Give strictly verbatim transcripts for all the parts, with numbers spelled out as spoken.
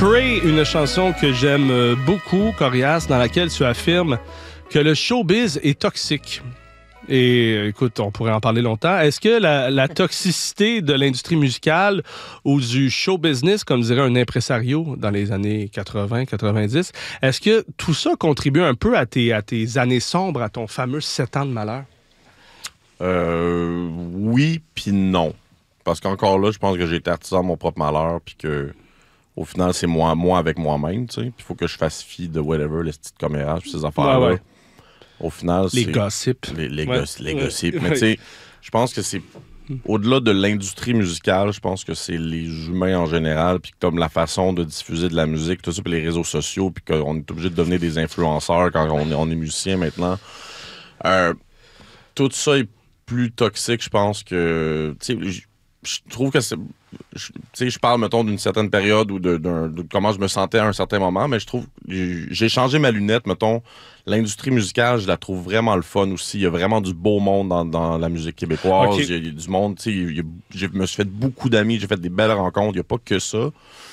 Pray, une chanson que j'aime beaucoup, Corias, dans laquelle tu affirmes que le showbiz est toxique. Et écoute, on pourrait en parler longtemps. Est-ce que la, la toxicité de l'industrie musicale ou du show business, comme dirait un impresario dans les années quatre-vingts quatre-vingt-dix, est-ce que tout ça contribue un peu à tes, à tes années sombres, à ton fameux sept ans de malheur? Euh, oui, puis non. Parce qu'encore là, je pense que j'ai été artisan de mon propre malheur, puis que au final, c'est moi, moi avec moi-même, tu sais. Puis il faut que je fasse fi de whatever, les petites commérages, ces affaires-là. Ouais, ouais. Au final, les c'est... Gossips. Les, les, ouais. goss, les gossips. Mais tu sais, je pense que c'est... Au-delà de l'industrie musicale, je pense que c'est les humains en général, puis comme la façon de diffuser de la musique, tout ça, puis les réseaux sociaux, puis qu'on est obligé de devenir des influenceurs quand on est, on est musicien maintenant. Euh, tout ça est plus toxique, je pense que... Tu sais, je trouve que c'est... Tu sais, je parle, mettons, d'une certaine période ou de, de, de comment je me sentais à un certain moment, mais je trouve... J'ai changé ma lunette, mettons. L'industrie musicale, je la trouve vraiment le fun aussi. Il y a vraiment du beau monde dans, dans la musique québécoise. Okay. Il, y a, il y a du monde, tu sais, il y a, je me suis fait beaucoup d'amis, j'ai fait des belles rencontres. Il n'y a pas que ça.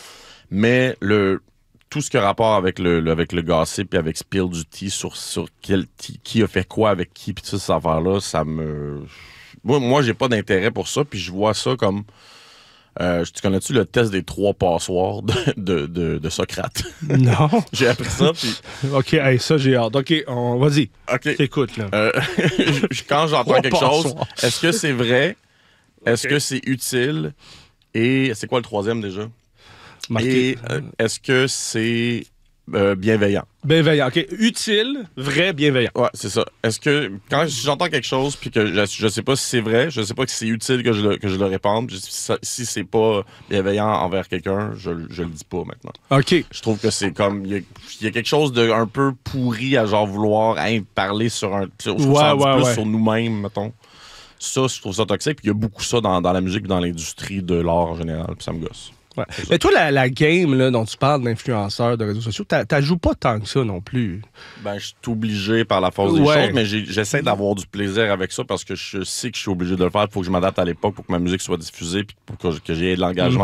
Mais le... tout ce qui a rapport avec le, le, avec le gossip et avec spill du tea sur, sur quel tea, qui a fait quoi avec qui, puis toutes ces affaires-là, ça me... Moi, moi j'ai pas d'intérêt pour ça, puis je vois ça comme... Euh, tu connais-tu le test des trois passoires de, de, de, de Socrate? Non. J'ai appris ça, puis... OK, hey, ça, j'ai hâte. OK, on... vas-y. OK. T'écoutes, là. Euh, quand j'entends quelque chose, est-ce que c'est vrai? Est-ce okay. que c'est utile? Et c'est quoi le troisième, déjà? Marqué. Et euh, est-ce que c'est euh, bienveillant? Bienveillant, OK. Utile, vrai, bienveillant. Ouais, c'est ça. Est-ce que quand j'entends quelque chose puis que je, je sais pas si c'est vrai, je sais pas que c'est utile que je le, que je le répande, si, si c'est pas bienveillant envers quelqu'un, je, je le dis pas maintenant. OK. Je trouve que c'est comme... Il y, y a quelque chose de un peu pourri à genre vouloir hein, parler sur un... Sur, ouais, ouais, plus ouais. sur nous-mêmes, mettons. Ça, je trouve ça toxique. Puis il y a beaucoup ça dans, dans la musique et dans l'industrie de l'art en général. Puis ça me gosse. Ouais. Mais toi, la, la game là, dont tu parles d'influenceurs de réseaux sociaux, t'as joues pas tant que ça non plus. Ben, je suis obligé par la force des ouais. choses, mais j'essaie d'avoir du plaisir avec ça parce que je sais que je suis obligé de le faire. Il faut que je m'adapte à l'époque pour que ma musique soit diffusée et pour que, que j'ai de l'engagement.